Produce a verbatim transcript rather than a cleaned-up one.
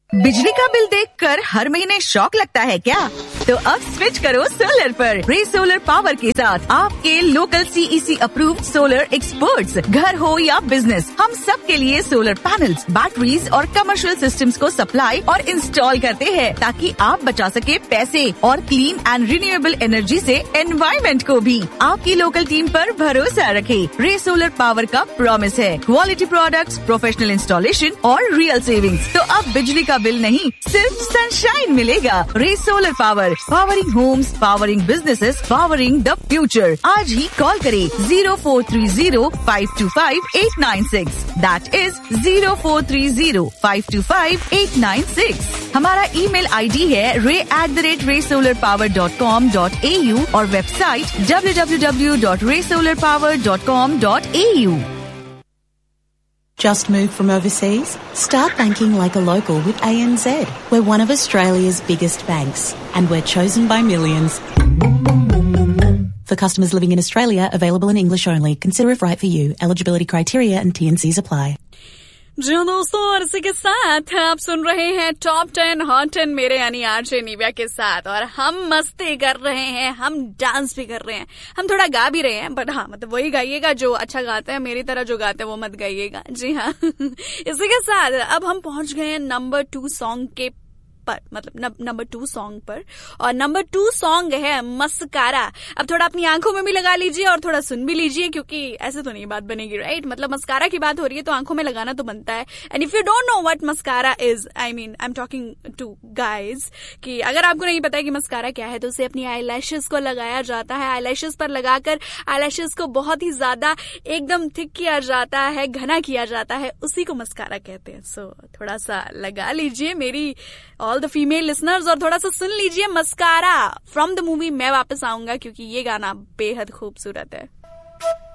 बिजली का बिल देखकर हर महीने शॉक लगता है क्या? तो अब स्विच करो सोलर पर। रे सोलर पावर के साथ आपके local CEC approved solar experts, घर हो या बिजनेस, हम सब के लिए सोलर पैनल्स, बैटरीज और कमर्शियल सिस्टम्स को सप्लाई और इंस्टॉल करते हैं ताकि आप बचा सके पैसे और क्लीन एंड रिन्यूएबल एनर्जी से एनवायरमेंट को भी। आपकी लोकल टीम पर भरोसा रखें। रे सोलर पावर का प्रॉमिस है क्वालिटी प्रोडक्ट्स, प्रोफेशनल इंस्टॉलेशन और रियल सेविंग्स। तो अब बिजली का बिल नहीं, सिर्फ सनशाइन मिलेगा। रे solar power, powering Holmes, powering businesses, powering the future. आज ही कॉल करें zero four three zero five to five eight nine six. That is zero four three zero five to five eight nine six. हमारा email ID है रे at the rate रे solar power dot com dot A you और website W W W dot रे solar power dot com dot A you. Just moved from overseas? Start banking like a local with A N Z. We're one of Australia's biggest banks and we're chosen by millions. For customers living in Australia, available in English only. Consider if right for you. Eligibility criteria and T and Cs apply. जी दोस्तों, और इसी के साथ आप सुन रहे हैं top ten hot ten मेरे यानी आरजे निव्या के साथ, और हम मस्ती कर रहे हैं, हम डांस भी कर रहे हैं, हम थोड़ा गा भी रहे हैं, बट हाँ मतलब वही गाइएगा जो अच्छा गाते हैं, मेरी तरह जो गाते हैं वो मत गाइएगा। जी हाँ। इसी के साथ अब हम पहुंच गए हैं नंबर टू सॉन्ग के पर, मतलब नंबर टू सॉन्ग पर, और नंबर टू सॉन्ग है मस्कारा। अब थोड़ा अपनी आंखों में भी लगा लीजिए और थोड़ा सुन भी लीजिए, क्योंकि ऐसे तो नहीं बात बनेगी, राइट? मतलब मस्कारा की बात हो रही है तो आंखों में लगाना तो बनता है। And if you don't know what mascara is, I mean I am talking to guys, कि अगर आपको नहीं पता है कि मस्कारा क्या है, तो उसे अपनी आई लैशेस को लगाया जाता है। आई लैशेस पर लगाकर आई लैशेस को बहुत ही ज्यादा एकदम थिक किया जाता है, घना किया जाता है, उसी को मस्कारा कहते हैं। सो so, थोड़ा सा लगा लीजिए मेरी ऑल द फीमेल लिसनर्स, और थोड़ा सा सुन लीजिए मस्कारा फ्रॉम द मूवी मैं वापस आऊंगा, क्योंकि ये गाना बेहद खूबसूरत है।